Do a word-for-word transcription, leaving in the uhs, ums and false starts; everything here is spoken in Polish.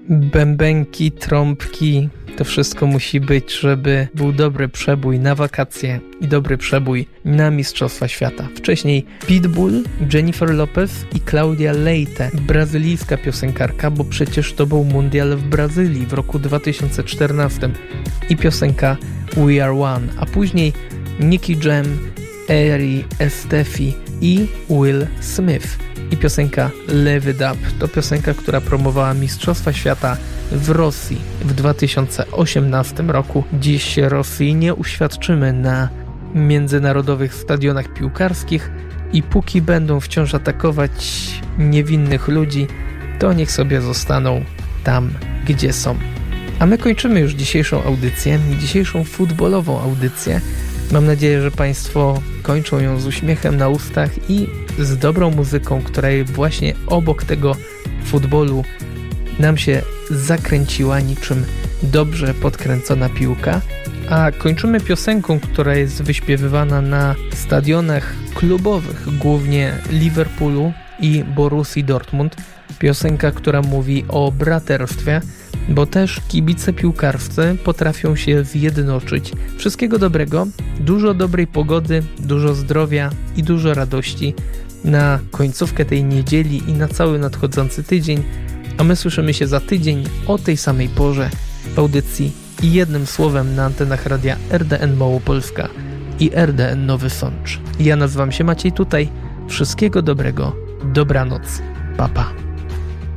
bębenki, trąbki, to wszystko musi być, żeby był dobry przebój na wakacje i dobry przebój na Mistrzostwa Świata. Wcześniej Pitbull, Jennifer Lopez i Claudia Leite, brazylijska piosenkarka, bo przecież to był mundial w Brazylii w roku dwa tysiące czternastym i piosenka We Are One, a później Nicky Jam, Eri Estefi i Will Smith i piosenka Live It Up. To piosenka, która promowała Mistrzostwa Świata w Rosji w dwa tysiące osiemnastym roku. Dziś Rosji nie uświadczymy na międzynarodowych stadionach piłkarskich i póki będą wciąż atakować niewinnych ludzi, to niech sobie zostaną tam, gdzie są. A my kończymy już dzisiejszą audycję, dzisiejszą futbolową audycję. Mam nadzieję, że Państwo kończą ją z uśmiechem na ustach i z dobrą muzyką, która właśnie obok tego futbolu nam się zakręciła niczym dobrze podkręcona piłka. A kończymy piosenką, która jest wyśpiewywana na stadionach klubowych, głównie Liverpoolu i Borussii Dortmund. Piosenka, która mówi o braterstwie, bo też kibice piłkarscy potrafią się zjednoczyć. Wszystkiego dobrego, dużo dobrej pogody, dużo zdrowia i dużo radości na końcówkę tej niedzieli i na cały nadchodzący tydzień, a my słyszymy się za tydzień o tej samej porze w audycji i jednym słowem na antenach radia R D N Małopolska i R D N Nowy Sącz. Ja nazywam się Maciej Tutaj. Wszystkiego dobrego, dobranoc, pa pa.